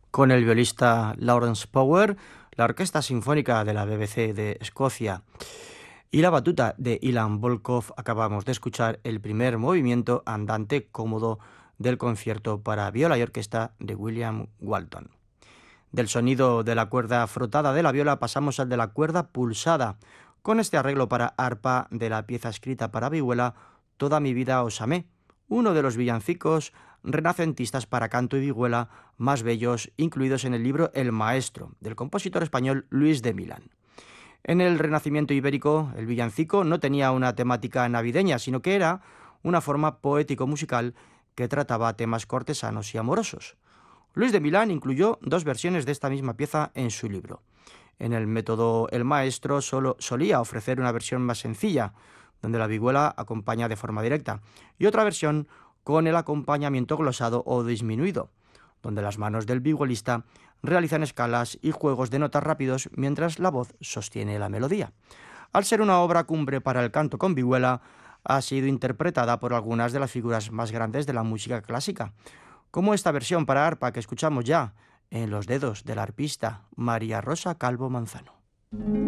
con el violista Lawrence Power, la Orquesta Sinfónica de la BBC de Escocia y la batuta de Ilan Volkov. Acabamos de escuchar el primer movimiento andante cómodo del concierto para viola y orquesta de William Walton. Del sonido de la cuerda frotada de la viola pasamos al de la cuerda pulsada, con este arreglo para arpa de la pieza escrita para vihuela Toda mi vida os amé, uno de los villancicos renacentistas para canto y vihuela más bellos incluidos en el libro El Maestro, del compositor español Luis de Milán. En el Renacimiento ibérico, el villancico no tenía una temática navideña, sino que era una forma poético-musical que trataba temas cortesanos y amorosos. Luis de Milán incluyó 2 versiones de esta misma pieza en su libro. En el método El Maestro solo solía ofrecer una versión más sencilla, donde la vihuela acompaña de forma directa, y otra versión con el acompañamiento glosado o disminuido, donde las manos del vihuelista realizan escalas y juegos de notas rápidos mientras la voz sostiene la melodía. Al ser una obra cumbre para el canto con vihuela, ha sido interpretada por algunas de las figuras más grandes de la música clásica, como esta versión para arpa que escuchamos ya en los dedos del arpista María Rosa Calvo Manzano.